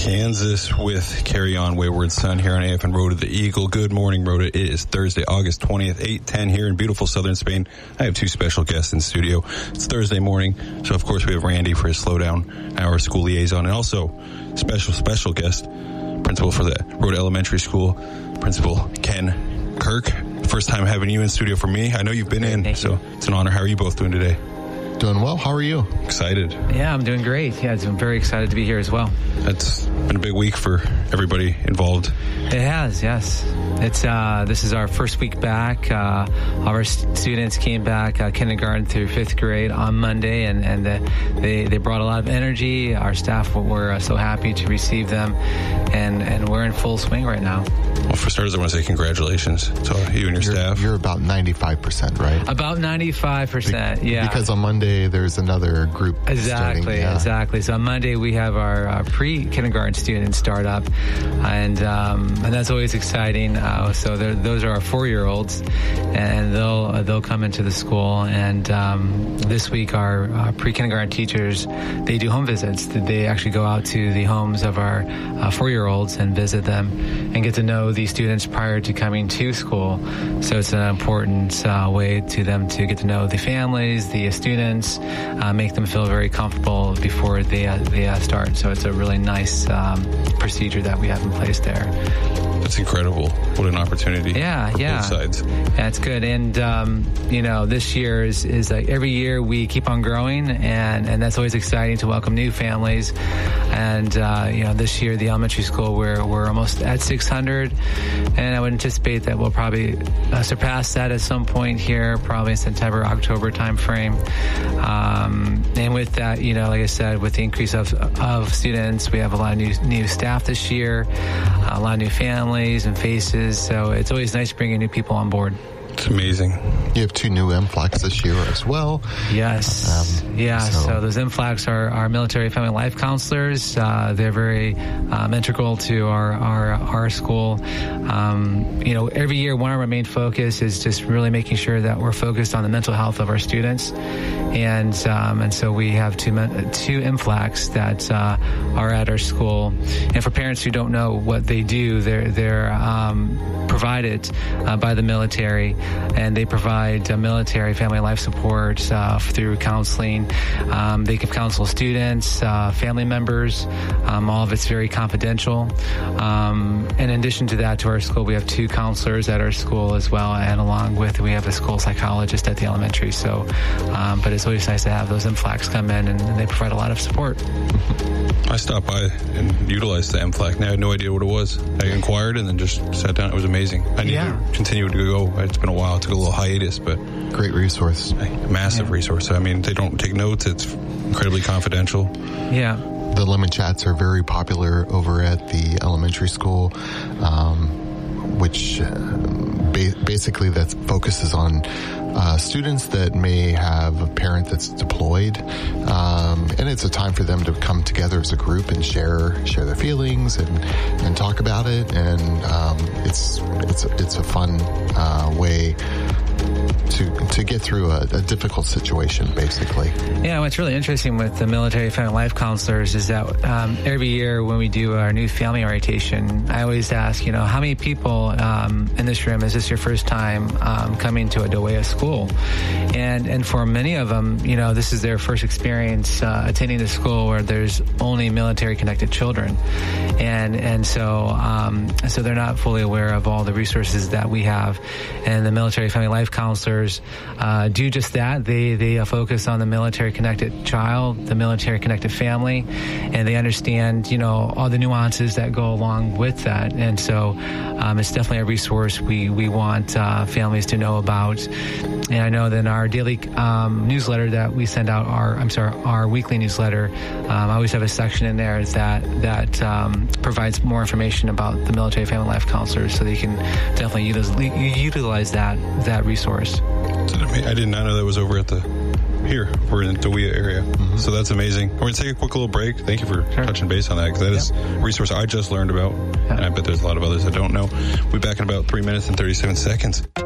Kansas with Carry On Wayward Son here on AFN Road to the Eagle. Good morning, Rhoda. It is Thursday, August 20th, 8:10 here in beautiful southern Spain. I have two special guests in studio. It's Thursday morning, so of course we have Randy for his Slowdown, our school liaison, and also special guest, principal for the Rhoda Elementary School, Principal Ken Kirk. First time having you in studio for me. I know you've been in, so it's an honor. How are you both doing today? Doing well. How are you? Excited. Yeah, I'm doing great. Yeah, I'm very excited to be here as well. It's been a big week for everybody involved. It has, yes. It's this is our first week back. All our students came back kindergarten through fifth grade on Monday, and they brought a lot of energy. Our staff were so happy to receive them, and we're in full swing right now. Well, for starters, I want to say congratulations to you and your staff. You're about 95%, right? About 95%, yeah. Because on Monday, there's another group starting. Exactly. So on Monday, we have our pre-kindergarten students start up, and that's always exciting. So those are our 4-year-olds, and they'll come into the school. And this week, our pre-kindergarten teachers, they do home visits. They actually go out to the homes of our 4-year-olds and visit them and get to know these students prior to coming to school. So it's an important way to them to get to know the families, the students, make them feel very comfortable before they start. So it's a really nice procedure that we have in place there. That's incredible. What an opportunity. Yeah. Both sides. Yeah, it's good. And, this year is like every year we keep on growing, and that's always exciting to welcome new families. And, this year, the elementary school, we're almost at 600, and I would anticipate that we'll probably surpass that at some point here, probably in September, October timeframe. And with that, like I said, with the increase of students, we have a lot of new staff this year, a lot of new families and faces. So it's always nice bringing new people on board. It's amazing. You have 2 new MFLACs this year as well. Yes. So those MFLACs are our military family life counselors. They're very integral to our school. Every year, one of our main focus is just really making sure that we're focused on the mental health of our students. And so we have two MFLACs that are at our school. And for parents who don't know what they do, they're provided by the military, and they provide military family life support through counseling. They can counsel students, family members. All of it's very confidential. In addition to that, to our school, we have 2 counselors at our school as well, and along with we have a school psychologist at the elementary. So, but it's always nice to have those MFLACs come in, and they provide a lot of support. I stopped by and utilized the MFLAC. I had no idea what it was. I inquired and then just sat down. It was amazing. I need to continue to go. It's been a while. It took a little hiatus, but great resource. Massive resource. I mean, they don't take notes. It's incredibly confidential. Yeah. The lemon chats are very popular over at the elementary school, which basically that focuses on students that may have a parent that's deployed, and it's a time for them to come together as a group and share their feelings and talk about it, and it's a fun way to get through a difficult situation, basically. Yeah, what's really interesting with the military family life counselors is that every year when we do our new family orientation, I always ask, how many people in this room, is this your first time coming to a DOEA school? And for many of them, this is their first experience attending a school where there's only military-connected children. And so they're not fully aware of all the resources that we have. And the military family life counselors do just that. They focus on the military-connected child, the military-connected family, and they understand, all the nuances that go along with that. And so it's definitely a resource we want families to know about. And I know that in our daily newsletter that we send out, our weekly newsletter, I always have a section in there that provides more information about the military family life counselors, so they can definitely utilize that resource. I did not know that was over at we're in the DOEA area. Mm-hmm. So that's amazing. We're going to take a quick little break. Thank you for touching base on that, because that is a resource I just learned about, and I bet there's a lot of others that don't know. We'll be back in about 3 minutes and 37 seconds.